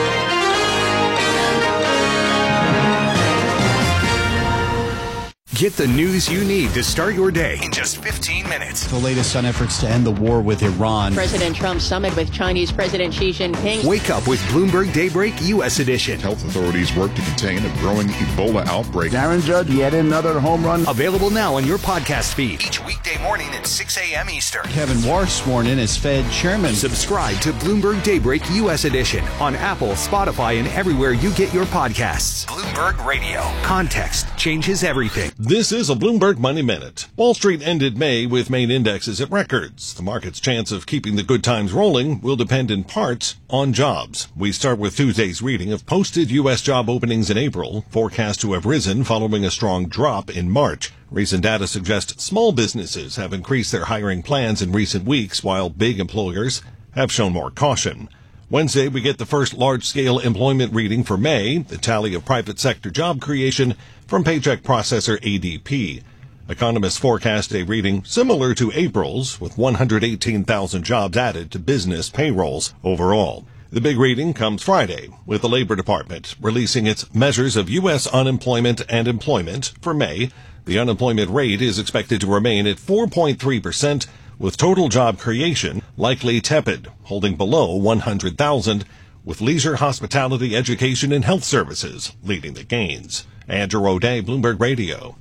Get the news you need to start your day in just 15 minutes. The latest on efforts to end the war with Iran. President Trump's summit with Chinese President Xi Jinping. Wake up with Bloomberg Daybreak U.S. edition. Health authorities work to contain a growing Ebola outbreak. Darren Judge, yet another home run. Available now on your podcast feed. Each weekday morning at 6 a.m. Eastern. Kevin Warsh sworn in as Fed chairman. Subscribe to Bloomberg Daybreak U.S. edition on Apple, Spotify, and everywhere you get your podcasts. Bloomberg Radio. Context changes everything. This is a Bloomberg Money Minute. Wall Street ended May with main indexes at records. The market's chance of keeping the good times rolling will depend in part on jobs. We start with Tuesday's reading of posted U.S. job openings in April, forecast to have risen following a strong drop in March. Recent data suggests small businesses have increased their hiring plans in recent weeks, while big employers have shown more caution. Wednesday, we get the first large-scale employment reading for May, the tally of private sector job creation from paycheck processor ADP. Economists forecast a reading similar to April's, with 118,000 jobs added to business payrolls overall. The big reading comes Friday, with the Labor Department releasing its measures of U.S. unemployment and employment for May. The unemployment rate is expected to remain at 4.3%, with total job creation likely tepid, holding below 100,000, with leisure, hospitality, education, and health services leading the gains. Andrew O'Day, Bloomberg Radio.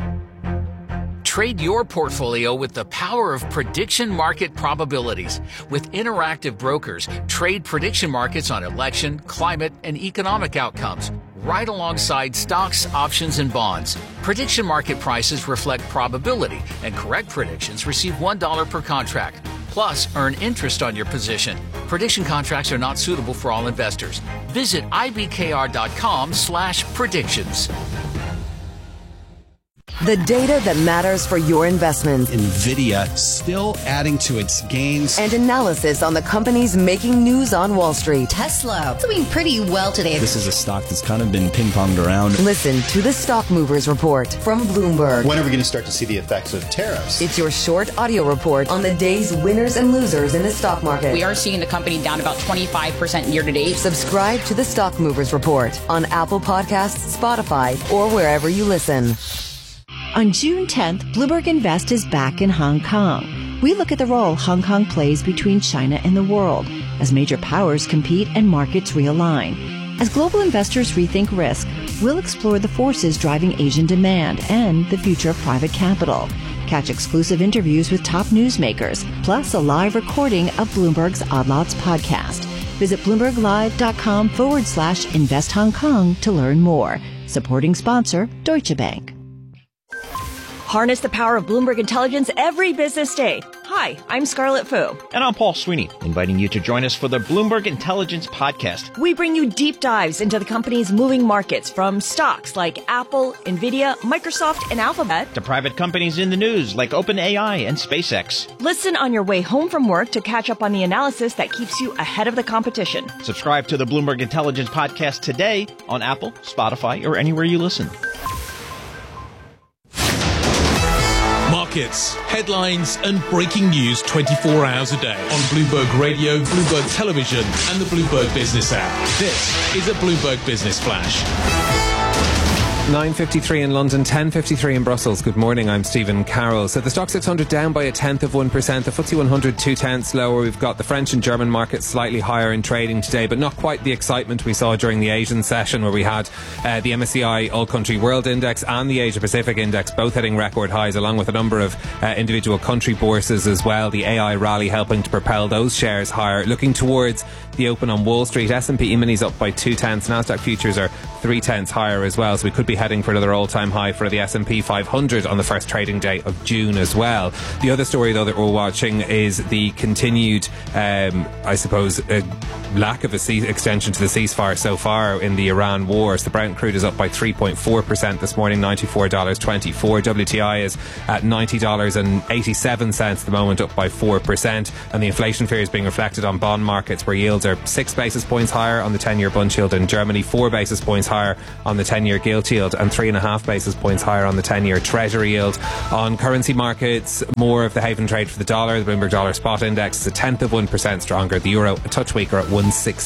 Trade your portfolio with the power of prediction market probabilities. With Interactive Brokers, trade prediction markets on election, climate, and economic outcomes, right alongside stocks, options, and bonds. Prediction market prices reflect probability, and correct predictions receive $1 per contract. Plus, earn interest on your position. Prediction contracts are not suitable for all investors. Visit ibkr.com/predictions. The data that matters for your investment. NVIDIA still adding to its gains. And analysis on the companies making news on Wall Street. Tesla doing pretty well today. This is a stock that's kind of been ping-ponged around. Listen to the Stock Movers Report from Bloomberg. When are we going to start to see the effects of tariffs? It's your short audio report on the day's winners and losers in the stock market. We are seeing the company down about 25% year to date. Subscribe to the Stock Movers Report on Apple Podcasts, Spotify, or wherever you listen. On June 10th, Bloomberg Invest is back in Hong Kong. We look at the role Hong Kong plays between China and the world as major powers compete and markets realign. As global investors rethink risk, we'll explore the forces driving Asian demand and the future of private capital. Catch exclusive interviews with top newsmakers, plus a live recording of Bloomberg's Odd Lots podcast. Visit BloombergLive.com/Invest Hong Kong to learn more. Supporting sponsor, Deutsche Bank. Harness the power of Bloomberg Intelligence every business day. Hi, I'm Scarlett Fu. And I'm Paul Sweeney, inviting you to join us for the Bloomberg Intelligence Podcast. We bring you deep dives into the company's moving markets, from stocks like Apple, NVIDIA, Microsoft, and Alphabet, to private companies in the news like OpenAI and SpaceX. Listen on your way home from work to catch up on the analysis that keeps you ahead of the competition. Subscribe to the Bloomberg Intelligence Podcast today on Apple, Spotify, or anywhere you listen. Markets, headlines, and breaking news 24 hours a day on Bloomberg Radio, Bloomberg Television, and the Bloomberg Business app. This is a Bloomberg Business Flash. 9:53 in London, 10:53 in Brussels. Good morning, I'm Stephen Carroll. So the Stock 600 down by 1/10%, the FTSE 100 2/10 lower. We've got the French and German markets slightly higher in trading today, but not quite the excitement we saw during the Asian session, where we had the MSCI All Country World Index and the Asia Pacific Index both hitting record highs, along with a number of individual country bourses as well. The AI rally helping to propel those shares higher. Looking towards the open on Wall Street, S&P E-minis up by 2/10. Nasdaq futures are 3/10 higher as well, so we could be heading for another all-time high for the S&P 500 on the first trading day of June as well. The other story, though, that we're watching is the continued, lack of extension to the ceasefire so far in the Iran war. So the Brent crude is up by 3.4% this morning, $94.24. WTI is at $90.87 at the moment, up by 4%. And the inflation fear is being reflected on bond markets, where yields are 6 basis points higher on the 10-year Bund yield in Germany, 4 basis points higher on the 10-year gilt yield, and 3.5 basis points higher on the 10-year Treasury yield. On currency markets, more of the haven trade for the dollar. The Bloomberg Dollar Spot Index is 1/10% stronger. The euro a touch weaker at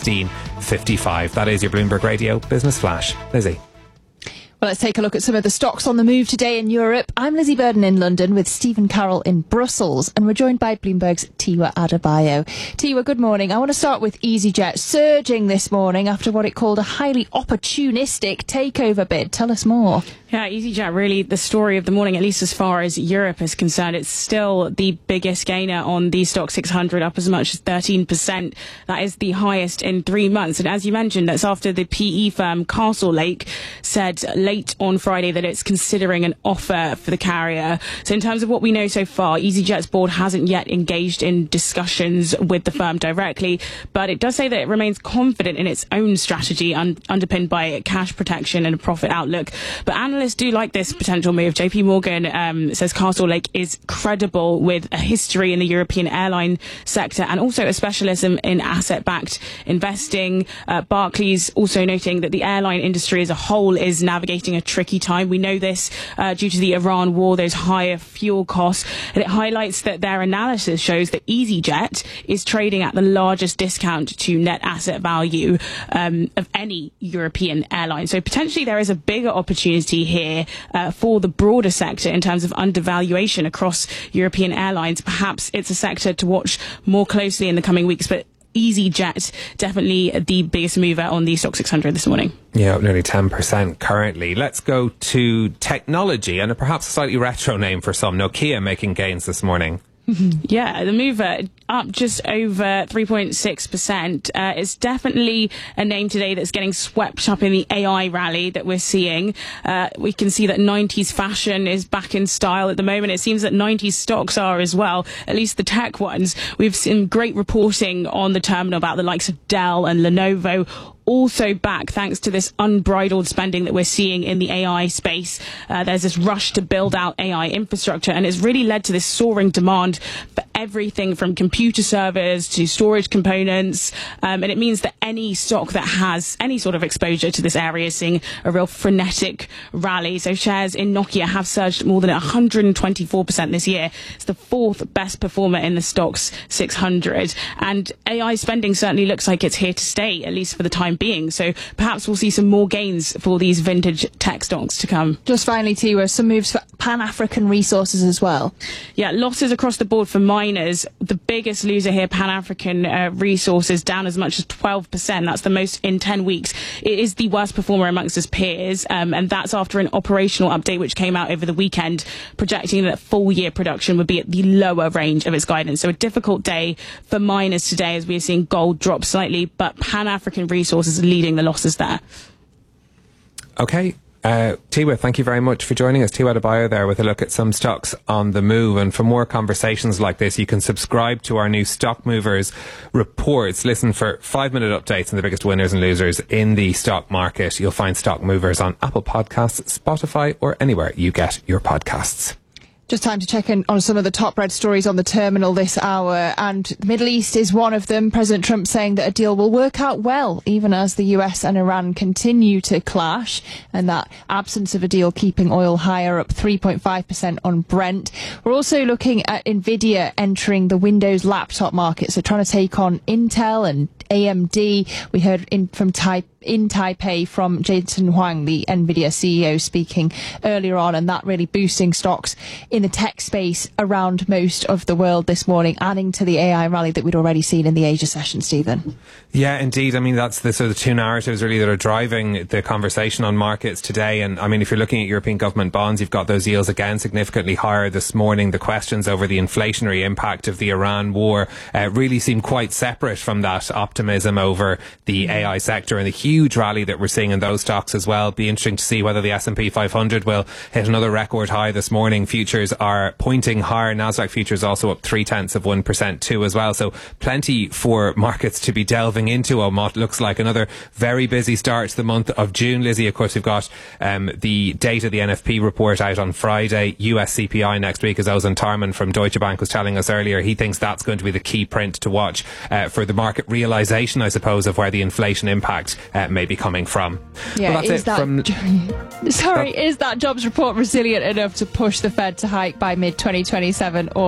116.55. That is your Bloomberg Radio Business Flash. Lizzie. Well, let's take a look at some of the stocks on the move today in Europe. I'm Lizzie Burden in London with Stephen Carroll in Brussels, and we're joined by Bloomberg's Tiwa Adebayo. Tiwa, good morning. I want to start with EasyJet, surging this morning after what it called a highly opportunistic takeover bid. Tell us more. Yeah, EasyJet really the story of the morning, at least as far as Europe is concerned. It's still the biggest gainer on the Stock 600, up as much as 13%. That is the highest in 3 months. And as you mentioned, that's after the PE firm Castlelake said late on Friday that it's considering an offer for the carrier. So in terms of what we know so far, EasyJet's board hasn't yet engaged in discussions with the firm directly, but it does say that it remains confident in its own strategy, underpinned by cash protection and a profit outlook. But analysts do like this potential move. JP Morgan says Castlelake is credible with a history in the European airline sector and also a specialism in asset-backed investing. Barclays also noting that the airline industry as a whole is navigating a tricky time. We know this due to the Iran war, those higher fuel costs. And it highlights that their analysis shows that EasyJet is trading at the largest discount to net asset value of any European airline. So potentially there is a bigger opportunity here for the broader sector in terms of undervaluation across European airlines. Perhaps it's a sector to watch more closely in the coming weeks, but EasyJet definitely the biggest mover on the Stock 600 this morning. Yeah, up nearly 10% currently. Let's go to technology and perhaps a slightly retro name for some. Nokia making gains this morning. Yeah, the mover up just over 3.6%. It's definitely a name today that's getting swept up in the AI rally that we're seeing. We can see that 90s fashion is back in style at the moment. It seems that 90s stocks are as well, at least the tech ones. We've seen great reporting on the terminal about the likes of Dell and Lenovo, also back thanks to this unbridled spending that we're seeing in the AI space. There's this rush to build out AI infrastructure, and it's really led to this soaring demand for everything from computer servers to storage components. And it means that any stock that has any sort of exposure to this area is seeing a real frenetic rally. So shares in Nokia have surged more than 124% this year. It's the fourth best performer in the Stoxx 600. And AI spending certainly looks like it's here to stay, at least for the time being. So perhaps we'll see some more gains for these vintage tech stocks to come. Just finally, Tiwa, some moves for Pan-African Resources as well. Yeah, losses across the board for miners. The biggest loser here, Pan-African Resources, down as much as 12%. That's the most in 10 weeks. It is the worst performer amongst its peers, and that's after an operational update which came out over the weekend, projecting that full year production would be at the lower range of its guidance. So a difficult day for miners today, as we are seeing gold drop slightly, but Pan-African Resources is leading the losses there. Okay. Tiwa, thank you very much for joining us. Tiwa Adebayo there with a look at some stocks on the move. And for more conversations like this, you can subscribe to our new Stock Movers reports. Listen for 5-minute updates on the biggest winners and losers in the stock market. You'll find Stock Movers on Apple Podcasts, Spotify, or anywhere you get your podcasts. Just time to check in on some of the top red stories on the terminal this hour, and the Middle East is one of them. President Trump saying that a deal will work out well, even as the US and Iran continue to clash, and that absence of a deal keeping oil higher, up 3.5% on Brent. We're also looking at Nvidia entering the Windows laptop market, so trying to take on Intel and AMD. We heard in Taipei from Jensen Huang, the Nvidia CEO, speaking earlier on, and that really boosting stocks in the tech space around most of the world this morning, adding to the AI rally that we'd already seen in the Asia session, Stephen. Yeah, indeed. I mean, that's the sort of two narratives really that are driving the conversation on markets today. And I mean, if you're looking at European government bonds, you've got those yields again significantly higher this morning. The questions over the inflationary impact of the Iran war really seem quite separate from that optimism over the AI sector and the huge rally that we're seeing in those stocks as well. Be interesting to see whether the S&P 500 will hit another record high this morning. Futures are pointing higher. Nasdaq futures also up 0.3% too as well. So plenty for markets to be delving into on what looks like another very busy start to the month of June. Lizzie, of course, we've got the data, the NFP report out on Friday. US CPI next week, as Ozan Tarman from Deutsche Bank was telling us earlier. He thinks that's going to be the key print to watch for the market realisation, I suppose, of where the inflation impact may be coming from. Yeah, well, that's is that jobs report resilient enough to push the Fed to hike by mid-2027, or